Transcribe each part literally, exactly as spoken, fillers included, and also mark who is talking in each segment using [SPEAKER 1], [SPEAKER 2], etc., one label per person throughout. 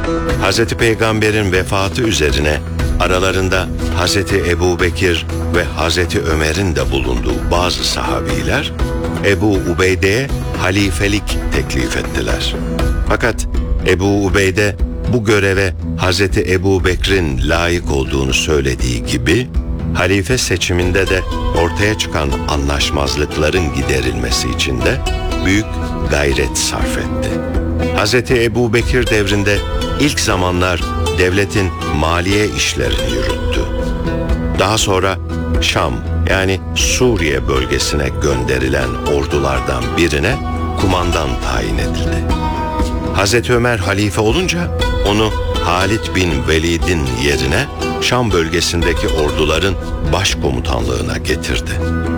[SPEAKER 1] Hazreti Peygamber'in vefatı üzerine aralarında Hazreti Ebubekir ve Hazreti Ömer'in de bulunduğu bazı sahabiler Ebu Ubeyde'ye halifelik teklif ettiler. Fakat Ebu Ubeyde bu göreve Hazreti Ebubekir'in layık olduğunu söylediği gibi halife seçiminde de ortaya çıkan anlaşmazlıkların giderilmesi için de büyük gayret sarf etti. Hazreti Ebubekir devrinde ilk zamanlar devletin maliye işlerini yürüttü. Daha sonra Şam yani Suriye bölgesine gönderilen ordulardan birine kumandan tayin edildi. Hazreti Ömer halife olunca onu Halid bin Velid'in yerine Şam bölgesindeki orduların başkomutanlığına getirdi.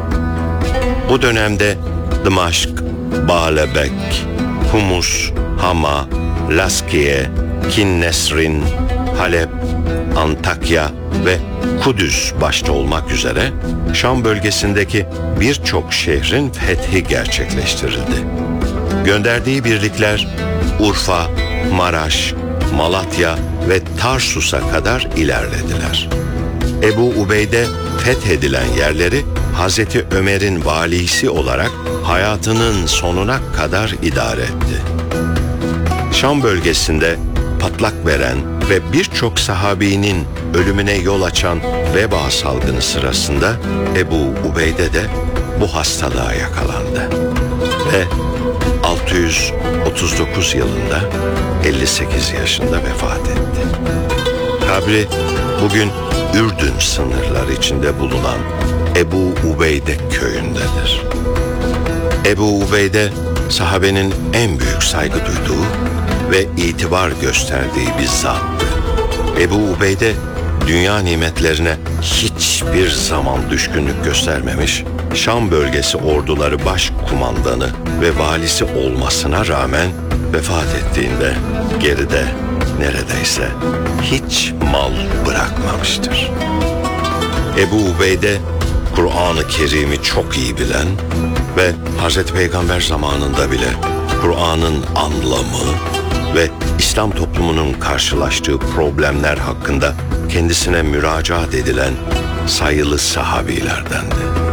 [SPEAKER 1] Bu dönemde Dımaşk, Baalbek, Humus, Hama, Laskiye, Kinnesrin, Halep, Antakya ve Kudüs başta olmak üzere Şam bölgesindeki birçok şehrin fethi gerçekleştirildi. Gönderdiği birlikler Urfa, Maraş, Malatya ve Tarsus'a kadar ilerlediler. Ebu Ubeyde fethedilen yerleri Hazreti Ömer'in valisi olarak hayatının sonuna kadar idare etti. Şam bölgesinde patlak veren ve birçok sahabinin ölümüne yol açan veba salgını sırasında Ebu Ubeyde de bu hastalığa yakalandı ve altı yüz otuz dokuz yılında elli sekiz yaşında vefat etti. Kabri bugün Ürdün sınırları içinde bulunan Ebu Ubeyde köyündedir. Ebu Ubeyde sahabenin en büyük saygı duyduğu ve itibar gösterdiği bir zattı. Ebu Ubeyde dünya nimetlerine hiçbir zaman düşkünlük göstermemiş, Şam bölgesi orduları başkumandanı ve valisi olmasına rağmen vefat ettiğinde geride neredeyse hiç mal bırakmamıştır. Ebu Ubeyde Kur'an-ı Kerim'i çok iyi bilen ve Hazreti Peygamber zamanında bile Kur'an'ın anlamı ve İslam toplumunun karşılaştığı problemler hakkında kendisine müracaat edilen sayılı sahabilerdendi.